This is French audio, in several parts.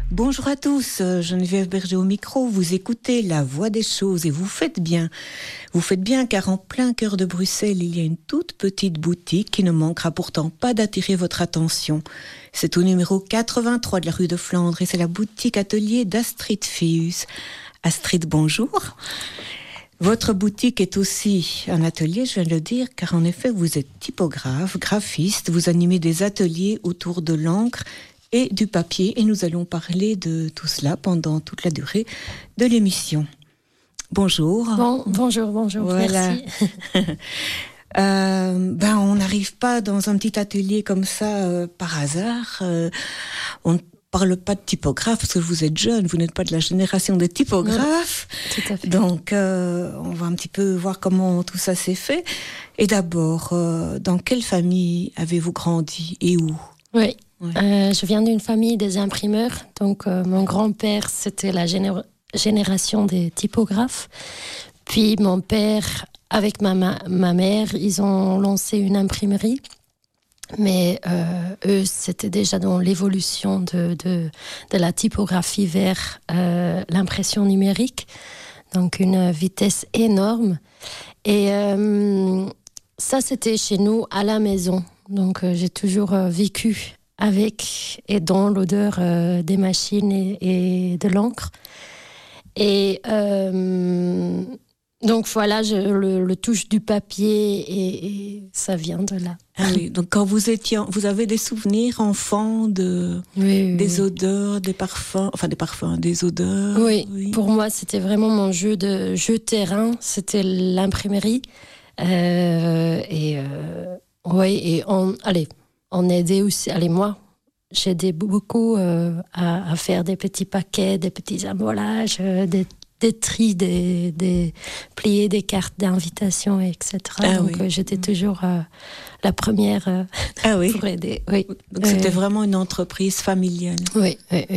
Bonjour à tous, Geneviève Berger au micro, vous écoutez La Voix des choses et vous faites bien. Vous faites bien car en plein cœur de Bruxelles, il y a une toute petite boutique qui ne manquera pourtant pas d'attirer votre attention. C'est au numéro 83 de la rue de Flandre et c'est la boutique atelier d'Astrid Feus. Astrid, bonjour. Votre boutique est aussi un atelier, je viens de le dire, car en effet, vous êtes typographe, graphiste, vous animez des ateliers autour de l'encre et du papier, et nous allons parler de tout cela pendant toute la durée de l'émission. Bonjour. Bonjour, voilà. Merci. On n'arrive pas dans un petit atelier comme ça par hasard. On ne parle pas de typographe parce que vous êtes jeune, vous n'êtes pas de la génération des typographes. Oui, tout à fait. Donc, on va un petit peu voir comment tout ça s'est fait. Et d'abord, dans quelle famille avez-vous grandi et où ? Oui. Je viens d'une famille des imprimeurs. Donc, mon grand-père, c'était la génération des typographes. Puis, mon père, avec ma mère, ils ont lancé une imprimerie. Mais eux, c'était déjà dans l'évolution de la typographie vers l'impression numérique. Donc, une vitesse énorme. Et ça, c'était chez nous, à la maison. Donc, j'ai toujours vécu avec et dans l'odeur des machines et de l'encre. Et donc voilà, le touche du papier et ça vient de là. Ah oui, donc quand vous avez des souvenirs enfants des odeurs, des parfums, des odeurs. Oui, pour moi c'était vraiment mon jeu terrain, c'était l'imprimerie. On aidait aussi, moi, j'aidais beaucoup à faire des petits paquets, des petits embalages, des tris, des plier des cartes d'invitation, etc. J'étais toujours la première pour aider. Oui. Donc c'était vraiment une entreprise familiale. Oui.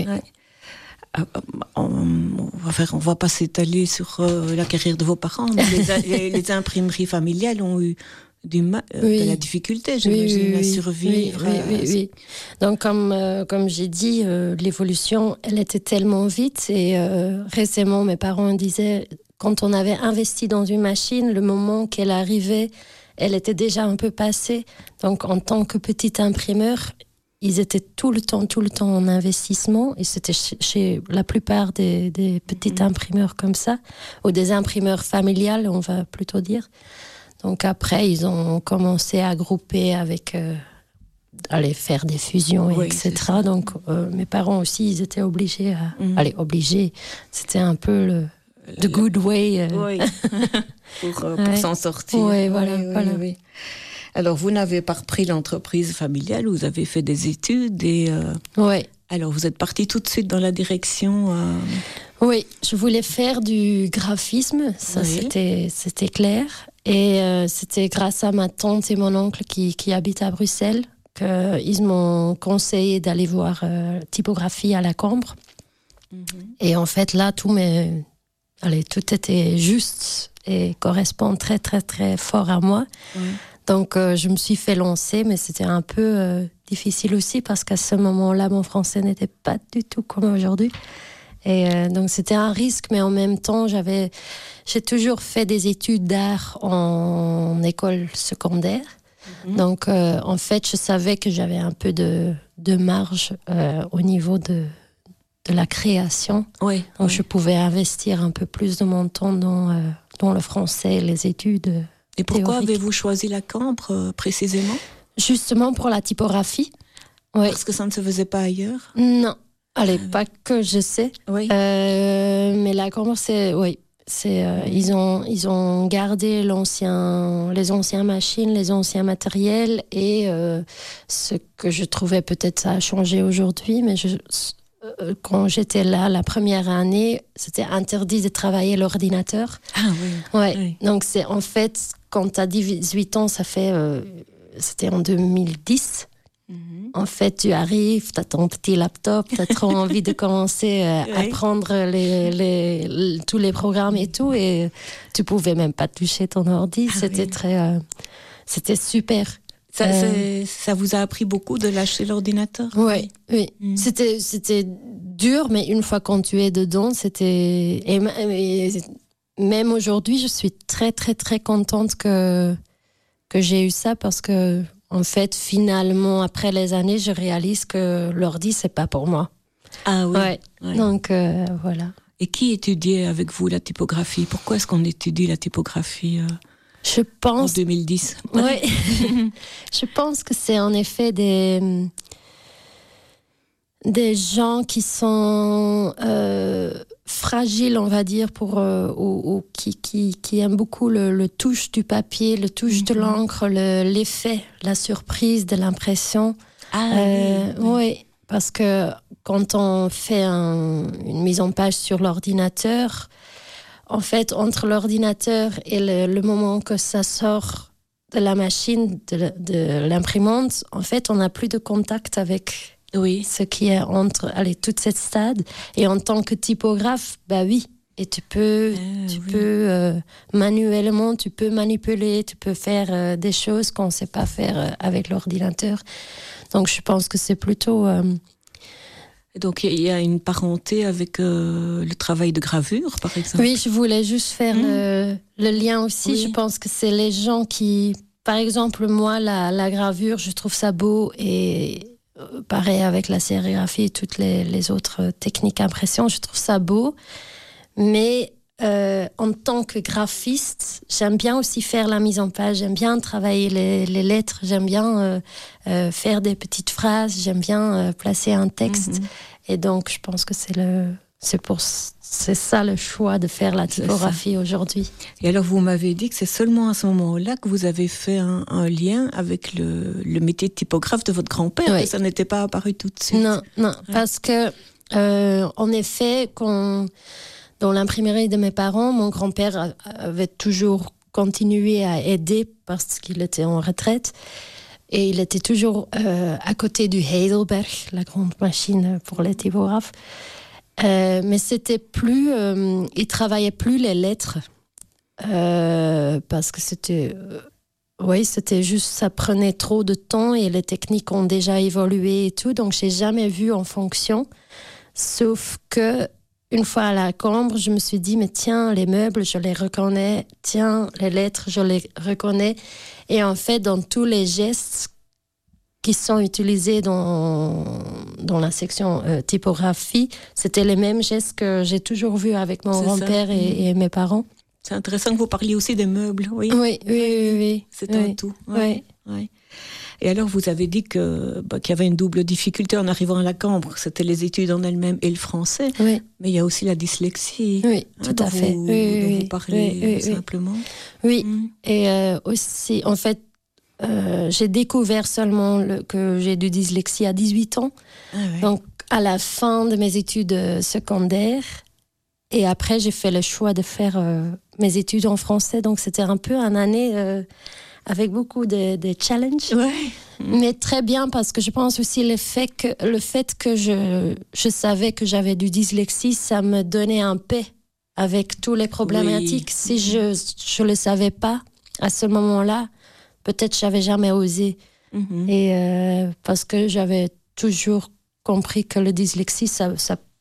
On va pas s'étaler sur la carrière de vos parents, mais les imprimeries familiales ont eu de la difficulté, j'imagine, à survivre. Oui. Donc, comme j'ai dit, l'évolution, elle était tellement vite. Et récemment, mes parents disaient, quand on avait investi dans une machine, le moment qu'elle arrivait, elle était déjà un peu passée. Donc, en tant que petit imprimeur, ils étaient tout le temps en investissement. Et c'était chez la plupart des petits imprimeurs comme ça, ou des imprimeurs familiales, on va plutôt dire. Donc après, ils ont commencé à grouper avec, faire des fusions, etc. Donc mes parents aussi, ils étaient obligés obligés. C'était un peu the good way. Pour s'en sortir. Oui. Alors, vous n'avez pas repris l'entreprise familiale, vous avez fait des études et... Alors, vous êtes partie tout de suite dans la direction... Oui, je voulais faire du graphisme, ça c'était clair. Et c'était grâce à ma tante et mon oncle qui habitent à Bruxelles qu'ils m'ont conseillé d'aller voir typographie à la Cambre. Et en fait, là, tout était juste et correspond très, très, très fort à moi. Donc, je me suis fait lancer, mais c'était un peu difficile aussi parce qu'à ce moment-là, mon français n'était pas du tout comme aujourd'hui. Et donc, c'était un risque, mais en même temps, j'ai toujours fait des études d'art en école secondaire. Donc, en fait, je savais que j'avais un peu de marge au niveau de la création. Donc, je pouvais investir un peu plus de mon temps dans le français, les études. Et pourquoi avez-vous choisi la Cambre précisément ? Justement pour la typographie. Parce que ça ne se faisait pas ailleurs ? Non. Pas que je sais. Mais la Cambre, ils ont gardé les anciennes machines, les anciens matériels et ce que je trouvais peut-être ça a changé aujourd'hui, mais quand j'étais là la première année, c'était interdit de travailler l'ordinateur. Donc c'est en fait quand tu as 18 ans, ça fait c'était en 2010. En fait, tu arrives, tu as ton petit laptop, tu as trop envie de commencer à apprendre tous les programmes et tout, et tu pouvais même pas toucher ton ordi. C'était super. Ça vous a appris beaucoup de lâcher l'ordinateur ? Oui. C'était dur, mais une fois qu'on tu es dedans, c'était... Et même aujourd'hui, je suis très, très, très contente que j'ai eu ça parce que, en fait, finalement, après les années, je réalise que l'ordi, c'est pas pour moi. Ah oui. Ouais. Donc, voilà. Et qui étudiait avec vous la typographie? Pourquoi est-ce qu'on étudie la typographie je pense... en 2010? Oui. Je pense que c'est en effet des gens qui sont fragiles, on va dire, ou qui aiment beaucoup le touche du papier, le touche de l'encre, l'effet, la surprise de l'impression. Oui, parce que quand on fait une mise en page sur l'ordinateur, en fait, entre l'ordinateur et le moment que ça sort de la machine, de l'imprimante, en fait, on n'a plus de contact avec ce qui est entre toute cette stade. Et en tant que typographe, oui. Et tu peux manuellement, tu peux manipuler, tu peux faire des choses qu'on ne sait pas faire avec l'ordinateur. Donc, je pense que c'est plutôt... Donc, il y a une parenté avec le travail de gravure, par exemple? Oui, je voulais juste faire le lien aussi. Oui. Je pense que c'est les gens qui... Par exemple, moi, la gravure, je trouve ça beau. Et pareil avec la sérigraphie et toutes les autres techniques d'impression, je trouve ça beau. Mais en tant que graphiste, j'aime bien aussi faire la mise en page. J'aime bien travailler les lettres. J'aime bien faire des petites phrases. J'aime bien placer un texte. Et donc, je pense que c'est ça le choix de faire la typographie aujourd'hui. Et alors, vous m'avez dit que c'est seulement à ce moment-là que vous avez fait un lien avec le métier de typographe de votre grand-père, oui. Et ça n'était pas apparu tout de suite. Non, parce que, en effet, dans l'imprimerie de mes parents, mon grand-père avait toujours continué à aider parce qu'il était en retraite. Et il était toujours à côté du Heidelberg, la grande machine pour les typographes. Mais c'était plus... il travaillait plus les lettres. Parce que c'était... c'était juste... Ça prenait trop de temps et les techniques ont déjà évolué et tout. Donc, je n'ai jamais vu en fonction. Sauf que une fois à la Cambre, je me suis dit, mais tiens, les meubles, je les reconnais. Tiens, les lettres, je les reconnais. Et en fait, dans tous les gestes qui sont utilisés dans la section typographie, c'était les mêmes gestes que j'ai toujours vus avec mon grand-père et mes parents. C'est intéressant que vous parliez aussi des meubles, oui. Oui. C'est un tout. Oui. Et alors, vous avez dit qu'il y avait une double difficulté en arrivant à la Cambre. C'était les études en elles-mêmes et le français. Oui. Mais il y a aussi la dyslexie. Oui, tout à fait. Dont vous parlez simplement. Oui. Et aussi, en fait, j'ai découvert seulement que j'ai du dyslexie à 18 ans. Donc, à la fin de mes études secondaires. Et après, j'ai fait le choix de faire mes études en français. Donc, c'était un peu une année... avec beaucoup de challenges, mais très bien parce que je pense aussi le fait que je savais que j'avais du dyslexie, ça me donnait un paix avec toutes les problématiques. Si je le savais pas à ce moment-là, peut-être j'avais jamais osé. Et parce que j'avais toujours compris que le dyslexie, ça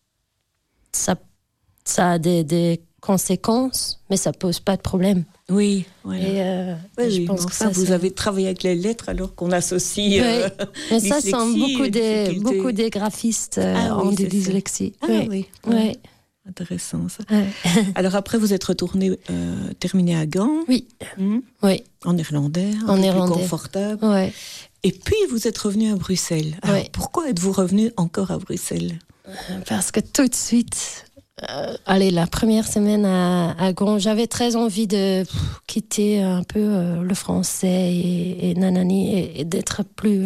a des conséquences, mais ça pose pas de problème. Oui, voilà. Et je pense que ça, vous avez travaillé avec les lettres alors qu'on associe mais ça sont beaucoup des graphistes ont des dyslexies. Oui. Intéressant ça. Alors après vous êtes retourné terminé à Gand. Oui. En néerlandais, plus confortable. Et puis vous êtes revenu à Bruxelles. Alors, pourquoi êtes-vous revenu encore à Bruxelles? Parce que tout de suite la première semaine à Gand, j'avais très envie de quitter un peu le français et nanani et d'être plus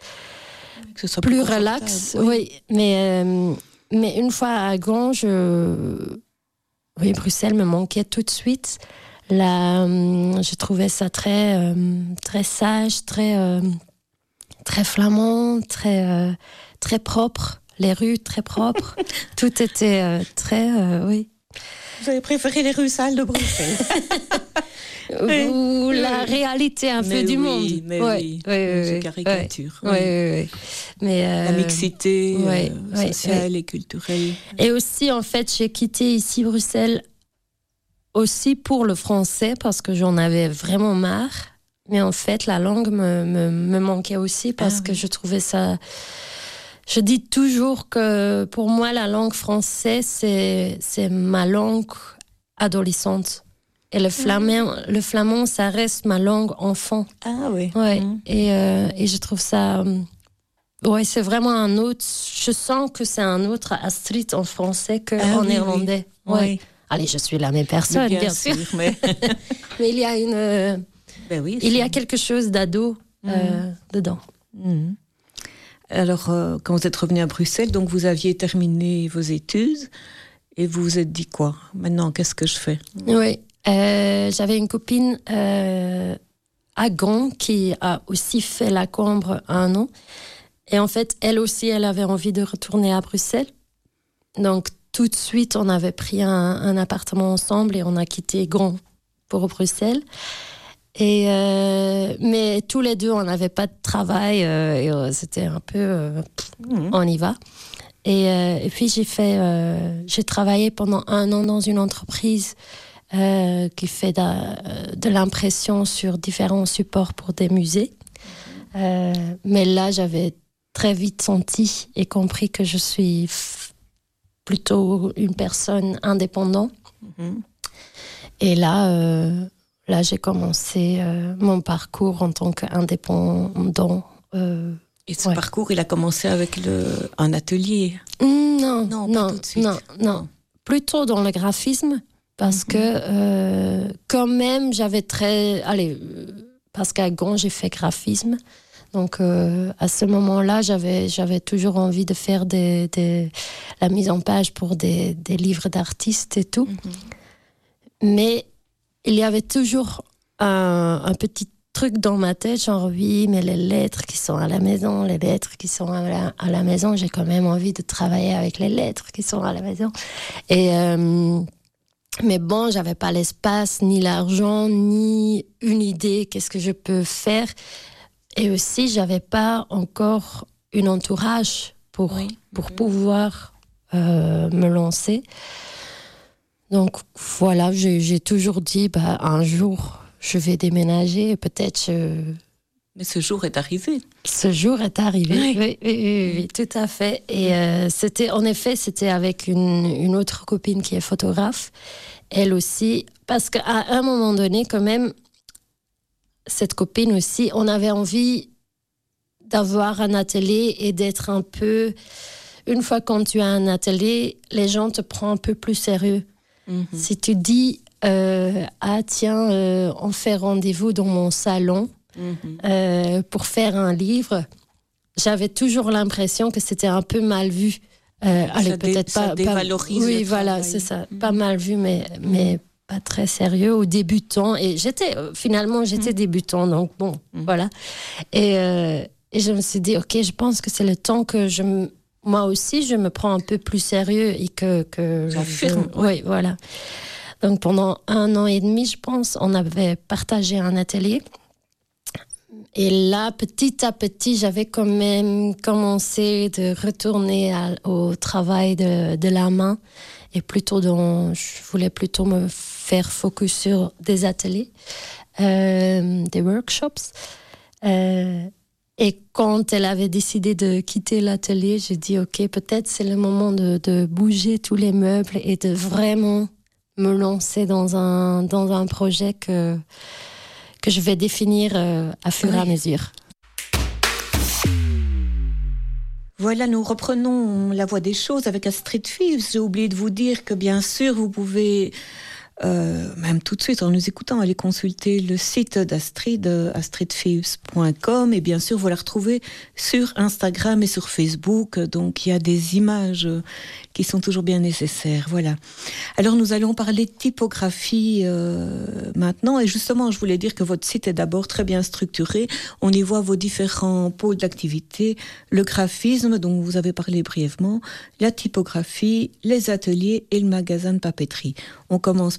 relax. Oui, mais une fois à Gand, Bruxelles me manquait tout de suite. Là, je trouvais ça très très sage, très flamand, très propre. Les rues très propres, tout était très, Vous avez préféré les rues sales de Bruxelles? ou la réalité un peu du monde. Oui, caricature. Mais la mixité sociale et culturelle. Et aussi, en fait, j'ai quitté ici Bruxelles aussi pour le français parce que j'en avais vraiment marre. Mais en fait, la langue me manquait aussi parce que je trouvais ça... Je dis toujours que pour moi, la langue française, c'est ma langue adolescente. Et le flamand, ça reste ma langue enfant. Ah oui. Ouais. Et je trouve ça... c'est vraiment un autre... Je sens que c'est un autre Astrid en français qu'en néerlandais. Oui. Ouais. Allez, je suis la même personne, bien sûr. Mais il y a il y a quelque chose d'ado dedans. Alors, quand vous êtes revenu à Bruxelles, donc vous aviez terminé vos études et vous vous êtes dit quoi ? Maintenant, qu'est-ce que je fais ? Oui, j'avais une copine à Gand qui a aussi fait la Cambre 1 an. Et en fait, elle aussi, elle avait envie de retourner à Bruxelles. Donc, tout de suite, on avait pris un appartement ensemble et on a quitté Gand pour Bruxelles. Mais tous les deux, on n'avait pas de travail et c'était un peu on y va. Et puis j'ai travaillé pendant 1 an dans une entreprise qui fait de l'impression sur différents supports pour des musées. Mais là, j'avais très vite senti et compris que je suis plutôt une personne indépendante. Et là, j'ai commencé mon parcours en tant qu'indépendant. Et ce parcours, il a commencé avec un atelier ? Non, pas tout de suite. Non. Plutôt dans le graphisme, parce que quand même, j'avais parce qu'à Gand, j'ai fait graphisme. Donc, à ce moment-là, j'avais toujours envie de faire la mise en page pour des livres d'artistes et tout. Mais il y avait toujours un petit truc dans ma tête, genre oui, mais les lettres qui sont à la maison, à la maison, j'ai quand même envie de travailler avec les lettres qui sont à la maison. Mais bon, j'avais pas l'espace, ni l'argent, ni une idée, qu'est-ce que je peux faire. Et aussi, j'avais pas encore un entourage pour pouvoir me lancer. Donc voilà, j'ai toujours dit, un jour, je vais déménager et peut-être... Mais ce jour est arrivé. Ce jour est arrivé, oui, tout à fait. Et c'était avec une autre copine qui est photographe. Elle aussi, parce qu'à un moment donné, quand même, cette copine aussi, on avait envie d'avoir un atelier et d'être un peu... Une fois quand tu as un atelier, les gens te prennent un peu plus sérieux. Si tu dis, on fait rendez-vous dans mon salon pour faire un livre, j'avais toujours l'impression que c'était un peu mal vu. Peut-être pas dévalorise. Oui, voilà, c'est ça. Pas mal vu, mais pas très sérieux aux débutants. Et j'étais débutant, donc bon, voilà. Et je me suis dit, ok, je pense que c'est le temps que moi aussi, je me prends un peu plus sérieux et que j'affirme. Oui, voilà. Donc pendant 1 an et demi, je pense, on avait partagé un atelier. Et là, petit à petit, j'avais quand même commencé de retourner au travail de la main et je voulais plutôt me faire focus sur des ateliers, des workshops. Et quand elle avait décidé de quitter l'atelier, j'ai dit, ok, peut-être c'est le moment de bouger tous les meubles et de vraiment me lancer dans un projet que je vais définir à fur et à mesure. Voilà, nous reprenons la voie des choses avec Astrid Fives. J'ai oublié de vous dire que bien sûr, vous pouvez... même tout de suite en nous écoutant, aller consulter le site d'Astrid, astridfives.com, et bien sûr vous la retrouvez sur Instagram et sur Facebook, donc il y a des images qui sont toujours bien nécessaires. Voilà. Alors nous allons parler de typographie maintenant, et justement je voulais dire que votre site est d'abord très bien structuré. On y voit vos différents pôles d'activité, le graphisme dont vous avez parlé brièvement, la typographie, les ateliers et le magasin de papeterie. On commence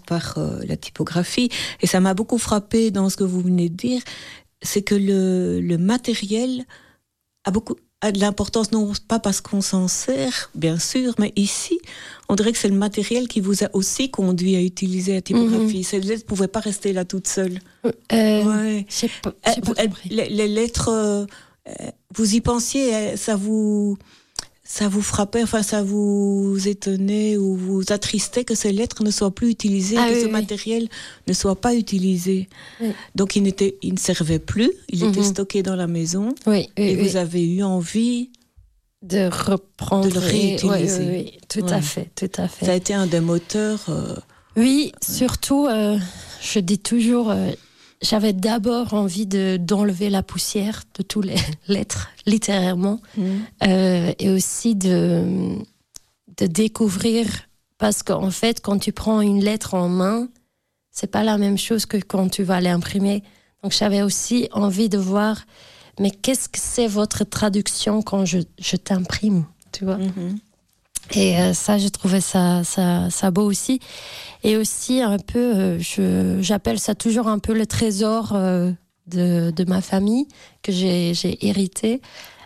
par la typographie. Et ça m'a beaucoup frappé dans ce que vous venez de dire, c'est que le matériel a de l'importance, non pas parce qu'on s'en sert, bien sûr, mais ici, on dirait que c'est le matériel qui vous a aussi conduit à utiliser la typographie. Cette lettre ne pouvait pas rester là toute seule. Ouais. J'ai pas compris. Les lettres, vous y pensiez, ça vous frappait, enfin ça vous étonnait ou vous attristait que ces lettres ne soient plus utilisées, ce matériel ne soit pas utilisé. Oui. Donc il ne servait plus, il était stocké dans la maison. Et vous avez eu envie de reprendre, de le réutiliser. Oui, tout à fait. Ça a été un des moteurs. Oui, surtout, je dis toujours. J'avais d'abord envie d'enlever la poussière de toutes les lettres, littéralement, et aussi de découvrir, parce qu'en fait, quand tu prends une lettre en main, c'est pas la même chose que quand tu vas l'imprimer. Donc, j'avais aussi envie de voir, mais qu'est-ce que c'est votre traduction quand je t'imprime, tu vois? Et ça, j'ai trouvé ça beau aussi. Et aussi un peu, j'appelle ça toujours un peu le trésor de ma famille que j'ai hérité.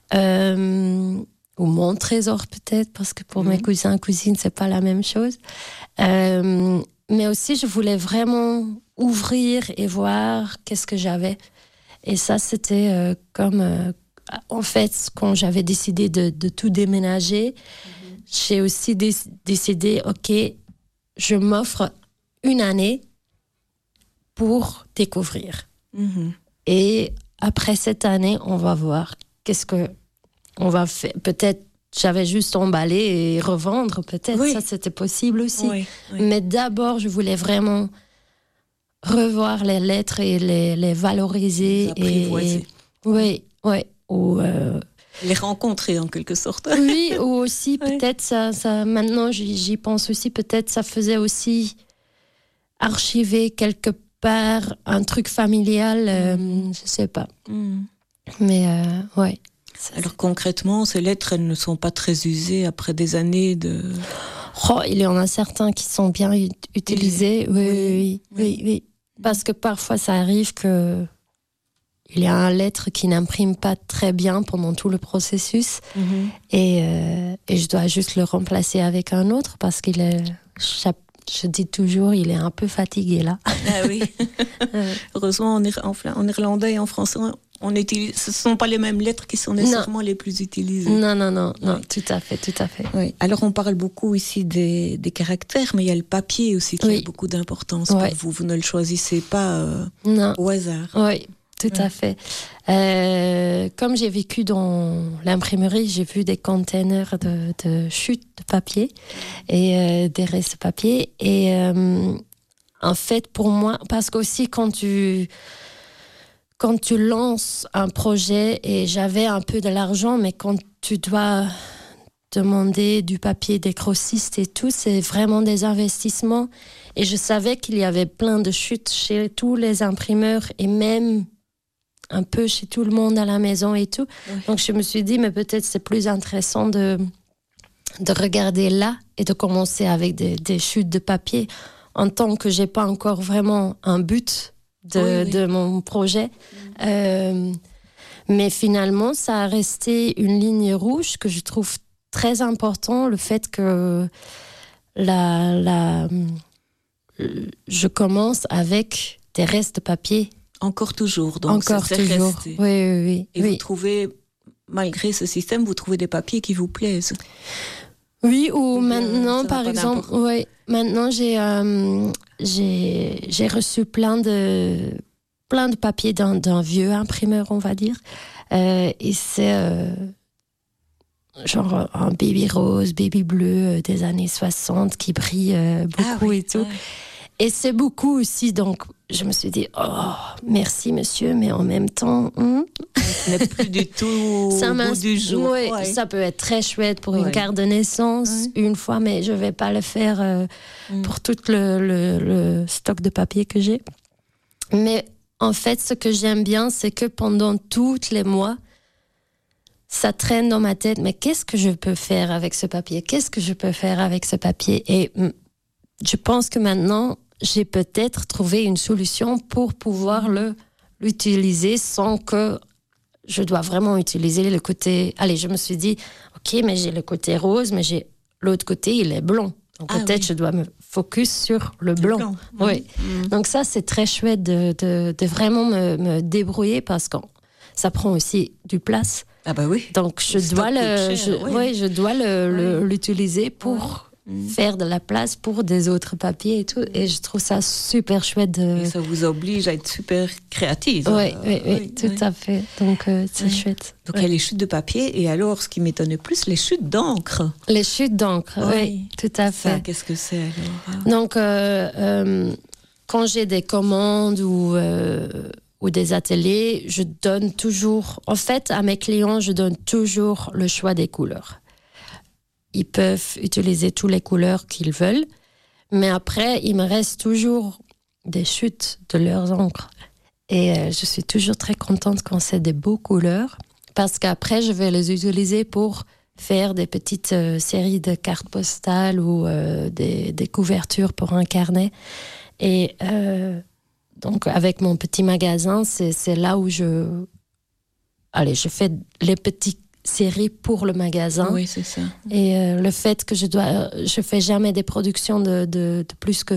Ou mon trésor peut-être, parce que pour mes cousins et cousines, c'est pas la même chose. Mais aussi, je voulais vraiment ouvrir et voir qu'est-ce que j'avais. Et ça, c'était en fait, quand j'avais décidé de tout déménager, j'ai aussi décidé, OK, je m'offre une année pour découvrir. Et après cette année, on va voir qu'est-ce que on va faire. Peut-être j'avais juste emballé et revendre, peut-être ça c'était possible aussi. Oui. Mais d'abord, je voulais vraiment revoir les lettres et les valoriser. Oui. Ou les rencontrer en quelque sorte. Oui, ou aussi peut-être ça maintenant j'y pense aussi, peut-être ça faisait aussi archiver quelque part un truc familial, je sais pas. Mais ouais. Alors concrètement, ces lettres, elles ne sont pas très usées après des années de... Oh, il y en a certains qui sont bien utilisés, oui. Parce que parfois ça arrive que il y a un lettre qui n'imprime pas très bien pendant tout le processus et je dois juste le remplacer avec un autre parce qu'il est, je dis toujours, il est un peu fatigué là. Ah oui. Heureusement, en néerlandais et en français, ce ne sont pas les mêmes lettres qui sont nécessairement les plus utilisées. Non, tout à fait. Oui. Alors, on parle beaucoup ici des caractères, mais il y a le papier aussi qui a beaucoup d'importance pour vous. Vous ne le choisissez pas au hasard. Oui. Tout à fait. Comme j'ai vécu dans l'imprimerie, j'ai vu des containers de chutes de papier et des restes de papier. Et en fait, pour moi, parce qu'aussi quand tu lances un projet, et j'avais un peu de l'argent, mais quand tu dois demander du papier des grossistes et tout, c'est vraiment des investissements. Et je savais qu'il y avait plein de chutes chez tous les imprimeurs et même un peu chez tout le monde à la maison et tout. Donc je me suis dit, mais peut-être c'est plus intéressant de regarder là et de commencer avec des chutes de papier en tant que j'ai pas encore vraiment un but de mon projet. Mais finalement, ça a resté une ligne rouge que je trouve très important, le fait que je commence avec des restes de papier. Encore toujours, donc encore toujours. Resté. Oui. Et vous trouvez, malgré ce système, vous trouvez des papiers qui vous plaisent? Oui, ou maintenant, par exemple, maintenant j'ai reçu plein de papiers d'un vieux imprimeur, on va dire, et c'est genre un baby rose, baby bleu des années 60 qui brille beaucoup et tout. Et c'est beaucoup aussi, donc je me suis dit, oh, merci monsieur, mais en même temps... Ce n'est plus du tout au bout du jour. Oui, ça peut être très chouette pour une carte de naissance, une fois, mais je ne vais pas le faire pour tout le stock de papier que j'ai. Mais en fait, ce que j'aime bien, c'est que pendant tous les mois, ça traîne dans ma tête, mais qu'est-ce que je peux faire avec ce papier? Qu'est-ce que je peux faire avec ce papier? Et je pense que maintenant, j'ai peut-être trouvé une solution pour pouvoir l'utiliser sans que je dois vraiment utiliser le côté... Allez, je me suis dit, ok, mais j'ai le côté rose, mais j'ai l'autre côté, il est blanc. Donc peut-être je dois me focus sur le blanc. Oui. Donc ça, c'est très chouette de vraiment me débrouiller parce que ça prend aussi du place. Ah bah oui. Donc je dois l'utiliser pour faire de la place pour des autres papiers et tout. Et je trouve ça super chouette. Et ça vous oblige à être super créative. Oui, tout à fait. Donc c'est chouette. Donc il y a les chutes de papier et alors, ce qui m'étonnait plus, les chutes d'encre. Les chutes d'encre, oui, tout à fait. Ça, qu'est-ce que c'est alors? Donc quand j'ai des commandes ou des ateliers, je donne toujours... En fait, à mes clients, je donne toujours le choix des couleurs. Ils peuvent utiliser toutes les couleurs qu'ils veulent, mais après, il me reste toujours des chutes de leurs encres. Et je suis toujours très contente quand c'est des beaux couleurs, parce qu'après, je vais les utiliser pour faire des petites séries de cartes postales ou des couvertures pour un carnet. Et donc, avec mon petit magasin, c'est là où je fais les petites séries pour le magasin. Oui, c'est ça. Et le fait que je fais jamais des productions de plus que